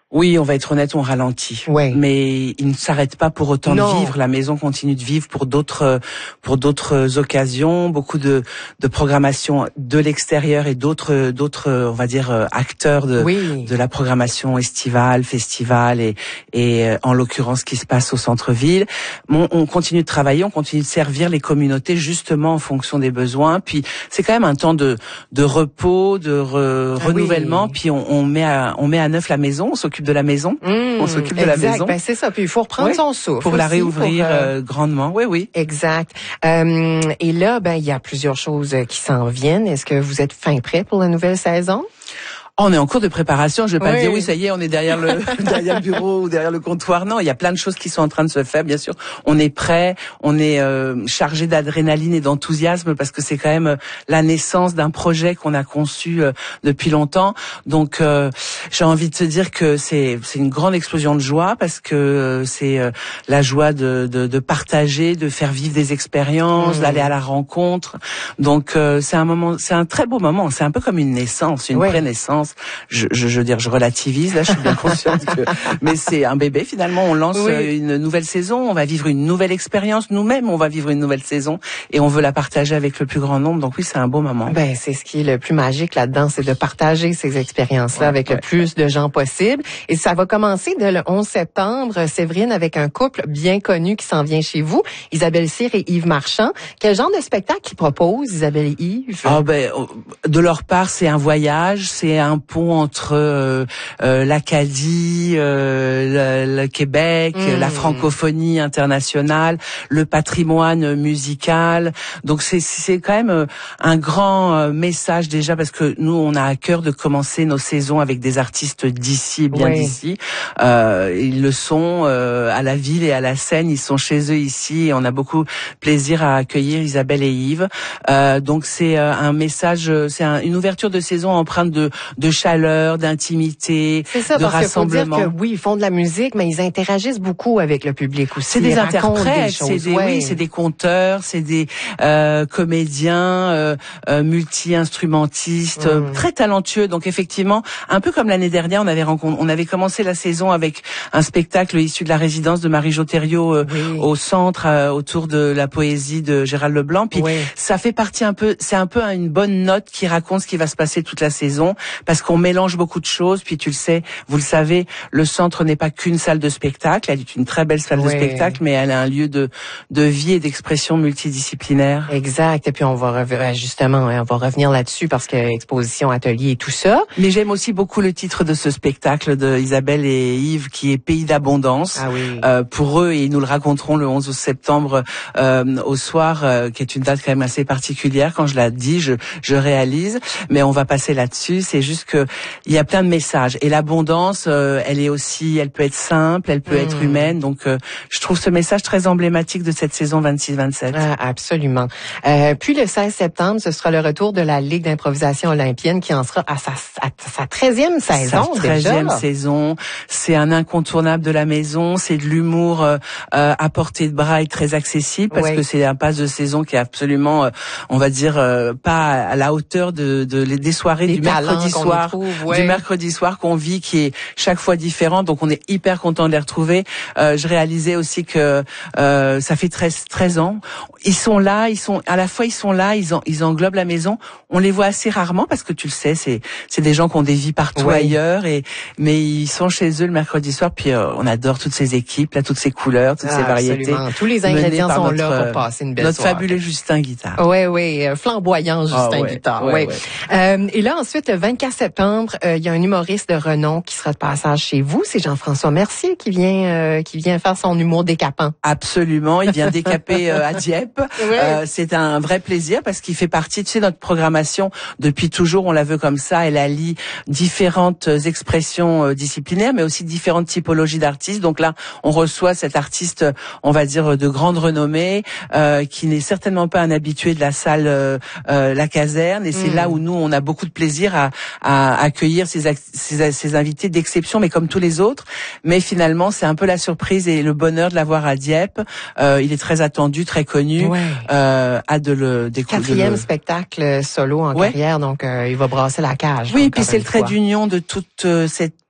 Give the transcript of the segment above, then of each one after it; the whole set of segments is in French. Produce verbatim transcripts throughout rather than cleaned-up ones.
Oui, on va être honnête, on ralentit. Ouais. Mais il ne s'arrête pas pour autant Non. de vivre. La maison continue de vivre pour d'autres, pour d'autres occasions. Beaucoup de, de programmation de l'extérieur et d'autres, d'autres, on va dire, acteurs de, oui. de la programmation estivale, festivale et, et en l'occurrence, ce qui se passe au centre-ville. On, on continue de travailler, on continue de servir les communautés justement en fonction des besoins. Puis c'est quand même un temps de, de repos, de re, ah renouvellement. Oui. Puis on, on met à, on met à neuf la maison, on s'occupe de la maison, mmh, on s'occupe de exact. la maison. Ben c'est ça. Puis il faut reprendre oui. son souffle pour la aussi, réouvrir pour, euh... euh, grandement. Oui, oui. Exact. Euh, et là, ben il y a plusieurs choses qui s'en viennent. Est-ce que vous êtes fin prêt pour la nouvelle saison? On est en cours de préparation. Je vais pas oui. dire oui, ça y est, on est derrière le derrière le bureau ou derrière le comptoir. Non, il y a plein de choses qui sont en train de se faire. Bien sûr, on est prêt, on est euh, chargé d'adrénaline et d'enthousiasme parce que c'est quand même la naissance d'un projet qu'on a conçu euh, depuis longtemps. Donc, euh, j'ai envie de te dire que c'est c'est une grande explosion de joie parce que euh, c'est euh, la joie de, de de partager, de faire vivre des expériences, mmh. d'aller à la rencontre. Donc, euh, c'est un moment, c'est un très beau moment. C'est un peu comme une naissance, une oui. pré-naissance. Je, je, je veux dire, je relativise, là, je suis bien consciente que, mais c'est un bébé, finalement, on lance oui. une nouvelle saison, on va vivre une nouvelle expérience, nous-mêmes, on va vivre une nouvelle saison, et on veut la partager avec le plus grand nombre, donc oui, c'est un beau moment. Ben, c'est ce qui est le plus magique là-dedans, c'est de partager ces expériences-là ouais, avec ouais. le plus de gens possible, et ça va commencer dès le onze septembre, Séverine, avec un couple bien connu qui s'en vient chez vous, Isabelle Cyr et Yves Marchand. Quel genre de spectacle ils proposent, Isabelle et Yves? Ah ben, de leur part, c'est un voyage, c'est un pont entre euh, euh, l'Acadie, euh, le, le Québec, mmh. la francophonie internationale, le patrimoine musical. Donc c'est c'est quand même un grand message déjà parce que nous on a à cœur de commencer nos saisons avec des artistes d'ici, bien oui. d'ici. Euh, ils le sont euh, à la ville et à la scène, ils sont chez eux ici et on a beaucoup plaisir à accueillir Isabelle et Yves. Euh, donc c'est un message, c'est un, une ouverture de saison empreinte de de chaleur, d'intimité, c'est ça, de parce rassemblement. Qu'il faut dire que oui, ils font de la musique, mais ils interagissent beaucoup avec le public aussi. C'est des ils interprètes, des c'est des ouais. oui, c'est des conteurs, c'est des euh, comédiens, euh, euh, multi-instrumentistes, mmh. euh, très talentueux. Donc effectivement, un peu comme l'année dernière, on avait rencontré, on avait commencé la saison avec un spectacle issu de la résidence de Marie-Jo Thériault euh, oui. au centre, euh, autour de la poésie de Gérald Leblanc. Puis oui. ça fait partie un peu, c'est un peu une bonne note qui raconte ce qui va se passer toute la saison. Parce qu'on mélange beaucoup de choses, puis tu le sais, vous le savez, le centre n'est pas qu'une salle de spectacle, elle est une très belle salle oui. de spectacle, mais elle est un lieu de de vie et d'expression multidisciplinaire. Exact, et puis on va revenir, justement, on va revenir là-dessus parce que exposition, atelier et tout ça. Mais j'aime aussi beaucoup le titre de ce spectacle de Isabelle et Yves, qui est Pays d'abondance. Ah oui. Euh, pour eux, et ils nous le raconteront le onze septembre euh, au soir, euh, qui est une date quand même assez particulière. Quand je la dis, je je réalise, mais on va passer là-dessus. C'est juste que il y a plein de messages et l'abondance, euh, elle est aussi, elle peut être simple, elle peut mmh. être humaine. Donc, euh, je trouve ce message très emblématique de cette saison vingt-six vingt-sept. Ah, absolument. Euh, puis le seize septembre, ce sera le retour de la Ligue d'improvisation olympienne qui en sera à sa, à sa treizième saison sa treizième saison. C'est un incontournable de la maison. C'est de l'humour euh, à portée de bras et très accessible parce oui. que c'est un passe de saison qui est absolument, euh, on va dire, euh, pas à la hauteur de, de des soirées Les du mercredi soir, trouve, ouais. du mercredi soir qu'on vit, qui est chaque fois différent. Donc on est hyper content de les retrouver. Euh, je réalisais aussi que euh, ça fait treize, treize ans. Ils sont là, ils sont à la fois ils sont là, ils en, ils englobent la maison. On les voit assez rarement parce que tu le sais, c'est c'est des gens qui ont des vies partout ouais. ailleurs et mais ils sont chez eux le mercredi soir. Puis euh, on adore toutes ces équipes, là, toutes ces couleurs, toutes ah, ces variétés. Absolument. Tous les ingrédients sont notre, là pour passer une belle notre soirée. Notre fabuleux Justin Guitare. Oui, oui, flamboyant Justin ah, ouais, Guitare. Ouais, ouais. ouais. Euh, et là ensuite le vingt-quatre septembre, euh, il y a un humoriste de renom qui sera de passage chez vous. C'est Jean-François Mercier qui vient euh, qui vient faire son humour décapant. Absolument, il vient décaper euh, à Dieppe. Oui. Euh, c'est un vrai plaisir parce qu'il fait partie, tu sais, notre programmation depuis toujours. On la veut comme ça. Elle allie différentes expressions euh, disciplinaires, mais aussi différentes typologies d'artistes. Donc là, on reçoit cet artiste, on va dire de grande renommée, euh, qui n'est certainement pas un habitué de la salle euh, euh, La Caserne. Et c'est mmh. là où nous, on a beaucoup de plaisir à, à accueillir ces, ces, ces invités d'exception, mais comme tous les autres. Mais finalement, c'est un peu la surprise et le bonheur de l'avoir à Dieppe. Euh, il est très attendu, très connu. Ouais. Euh, hâte de le découvrir. Quatrième le... spectacle solo en ouais. carrière, donc euh, il va brasser la cage. Oui, puis c'est le trait d'union de toute euh, cette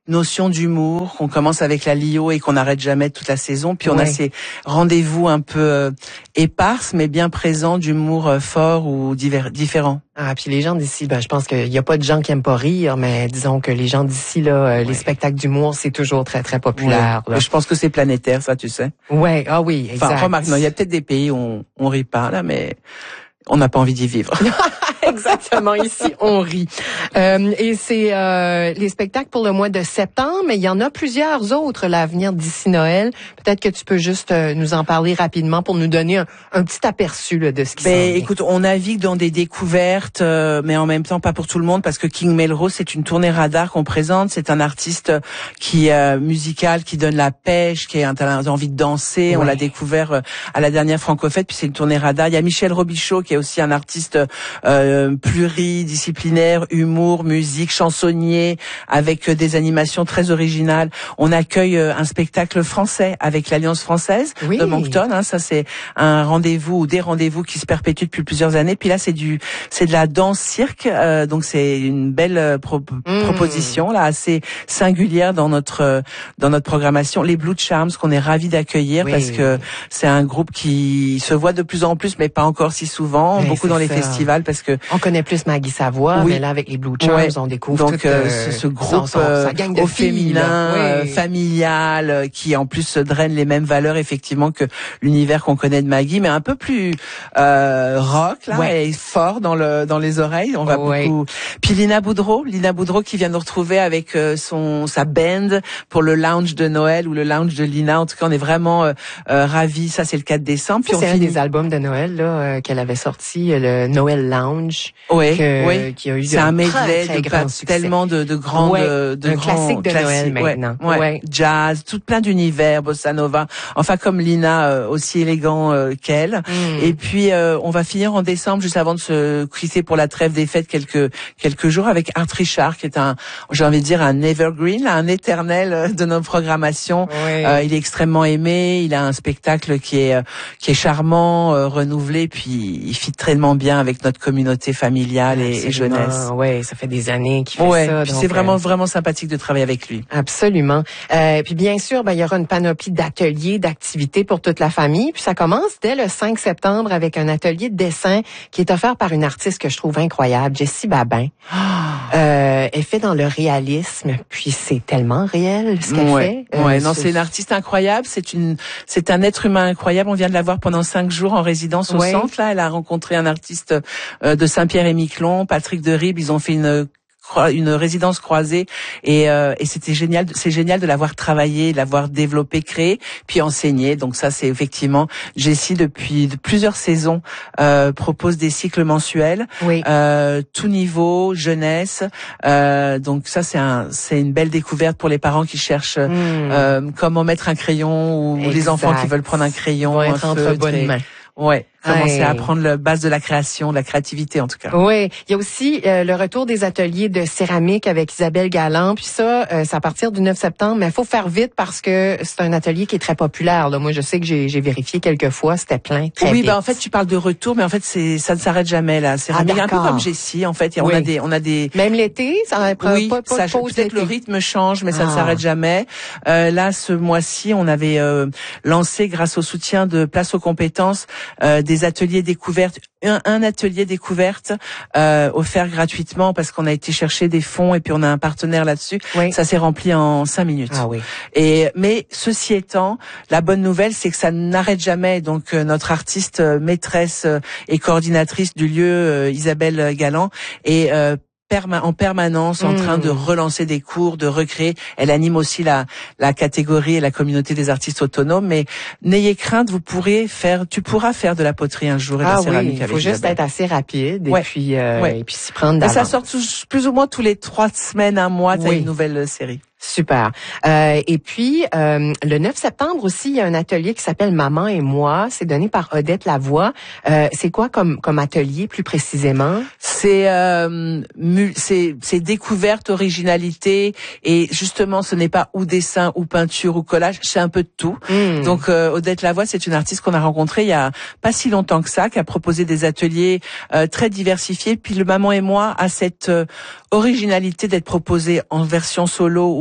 notion d'humour, qu'on commence avec la Lio et qu'on n'arrête jamais toute la saison. Puis on ouais. a ces rendez-vous un peu euh, éparses, mais bien présents, d'humour euh, fort ou divers, différent. Ah, puis les gens d'ici, ben, je pense qu'il y a pas de gens qui aiment pas rire, mais disons que les gens d'ici, là, ouais. les spectacles d'humour, c'est toujours très, très populaire. Ouais. Je pense que c'est planétaire, ça, tu sais. Ouais, ah oui, exact. Enfin, remarque, non, il y a peut-être des pays où on, on rit pas, là, mais on n'a pas envie d'y vivre. Exactement, ici, on rit. Euh, et c'est euh, les spectacles pour le mois de septembre, mais il y en a plusieurs autres là, à venir d'ici Noël. Peut-être que tu peux juste euh, nous en parler rapidement pour nous donner un, un petit aperçu là, de ce qui s'en vient. Écoute, on navigue dans des découvertes, euh, mais en même temps pas pour tout le monde, parce que King Melrose, c'est une tournée radar qu'on présente. C'est un artiste qui est euh, musical, qui donne la pêche, qui a envie de danser. Ouais. On l'a découvert euh, à la dernière Francofête, puis c'est une tournée radar. Il y a Michel Robichaud, qui est aussi un artiste euh, pluridisciplinaire, humour, musique, chansonnier, avec des animations très originales. On accueille un spectacle français avec l'Alliance française oui. de Moncton. Hein, ça c'est un rendez-vous ou des rendez-vous qui se perpétuent depuis plusieurs années. Puis là c'est du, c'est de la danse cirque, euh, donc c'est une belle pro- mmh. proposition là, assez singulière dans notre dans notre programmation. Les Blue Charms qu'on est ravis d'accueillir oui. parce que c'est un groupe qui se voit de plus en plus, mais pas encore si souvent, oui, beaucoup dans les ça. festivals parce que on connaît plus Maggie Savoie, oui. mais là avec les Blue Charms, ouais. on découvre donc tout, euh, ce, ce groupe son, son, euh, au féminin, oui. euh, familial, euh, qui en plus draine les mêmes valeurs effectivement que l'univers qu'on connaît de Maggie, mais un peu plus euh, rock là ouais. et fort dans le dans les oreilles. On va ouais. beaucoup. Puis Lina Boudreau, Lina Boudreau qui vient nous retrouver avec euh, son sa band pour le lounge de Noël ou le lounge de Lina. En tout cas, on est vraiment euh, euh, ravis. Ça c'est le quatre décembre. Puis c'est un des albums de Noël là euh, qu'elle avait sorti, le Noël Lounge. Oui, que, oui. Qui a eu c'est un medley très, très de grand tellement de, de grandes, ouais, de, de un grands classique de classiques. Noël maintenant. Ouais, ouais. ouais. Jazz, tout plein d'univers, bossa nova. Enfin, comme Lina, euh, aussi élégant euh, qu'elle. Mm. Et puis, euh, on va finir en décembre, juste avant de se quitter pour la trêve des fêtes, quelques quelques jours avec Art Richard, qui est un, j'ai envie de dire, un evergreen, un éternel de nos programmations. Ouais. Euh, il est extrêmement aimé. Il a un spectacle qui est qui est charmant, euh, renouvelé, puis il fit tellement bien avec notre communauté familiale et, et jeunesse. Ouais, ça fait des années qu'il fait ouais, ça. Puis c'est vraiment euh... vraiment sympathique de travailler avec lui. Absolument. Euh, puis bien sûr, ben il y aura une panoplie d'ateliers, d'activités pour toute la famille. Puis ça commence dès le cinq septembre avec un atelier de dessin qui est offert par une artiste que je trouve incroyable, Jessie Babin. Oh. Euh, elle fait dans le réalisme, puis c'est tellement réel ce qu'elle ouais. fait. Euh, ouais, non, c'est une artiste incroyable. C'est une, c'est un être humain incroyable. On vient de la voir pendant cinq jours en résidence au ouais. centre. Là, elle a rencontré un artiste euh, de Saint-Pierre-et-Miquelon, Patrick de Ribes. Ils ont fait une une résidence croisée et, euh, et c'était génial, c'est génial de l'avoir travaillé, de l'avoir développé, créé, puis enseigné. Donc ça, c'est effectivement, Jessie depuis de plusieurs saisons euh, propose des cycles mensuels, oui. euh, tout niveau, jeunesse. Euh, donc ça, c'est un, c'est une belle découverte pour les parents qui cherchent mmh. euh, comment mettre un crayon ou exact. Les enfants qui veulent prendre un crayon, un entre bonnes mains. Ouais, commencer hey. à apprendre la base de la création, de la créativité en tout cas. Oui, il y a aussi euh, le retour des ateliers de céramique avec Isabelle Galland. Puis ça, euh, c'est à partir du neuf septembre, mais il faut faire vite parce que c'est un atelier qui est très populaire. Là. Moi, je sais que j'ai, j'ai vérifié quelques fois, c'était plein, très Oui, vite. ben en fait, tu parles de retour, mais en fait, c'est ça ne s'arrête jamais là. Céramique, ah, un peu comme Jessie, en fait. Oui. On a des, on a des. Même l'été, ça prend oui, pas, pas ça, de pause peut-être le rythme change, mais ça ah. ne s'arrête jamais. Euh, là, ce mois-ci, on avait euh, lancé, grâce au soutien de Place aux compétences, euh, des ateliers découverte, un, un atelier découverte euh, offert gratuitement parce qu'on a été chercher des fonds et puis on a un partenaire là-dessus. Oui. Ça s'est rempli en cinq minutes. Ah oui. Et mais ceci étant, la bonne nouvelle c'est que ça n'arrête jamais. Donc euh, notre artiste euh, maîtresse euh, et coordinatrice du lieu, euh, Isabelle Galland, est euh, en permanence en mmh. train de relancer des cours, de recréer. Elle anime aussi la la catégorie et la communauté des artistes autonomes. Mais n'ayez crainte, vous pourrez faire, tu pourras faire de la poterie un jour et de ah la céramique oui, avec. Il faut juste Isabelle. être assez rapide et ouais. puis euh, ouais. et puis s'y prendre d'avance. Et ça sort tous, plus ou moins tous les trois semaines, un mois, t'as oui. une nouvelle série. Super. Euh, et puis, euh, le neuf septembre aussi, il y a un atelier qui s'appelle Maman et moi. C'est donné par Odette Lavoie. Euh, c'est quoi comme comme atelier plus précisément? C'est euh, c'est c'est découverte, originalité et justement, ce n'est pas ou dessin ou peinture ou collage, c'est un peu de tout. Mmh. Donc euh, Odette Lavoie, c'est une artiste qu'on a rencontrée il y a pas si longtemps que ça, qui a proposé des ateliers euh, très diversifiés. Puis le Maman et moi a cette euh, originalité d'être proposé en version solo ou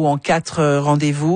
en quatre rendez-vous.